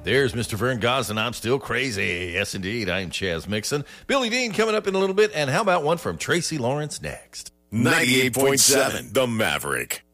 There's Mr. Vern Gosden. I'm still crazy. Yes, indeed. I'm Chaz Mixon. Billy Dean coming up in a little bit. And how about one from Tracy Lawrence next? 98.7 The Maverick.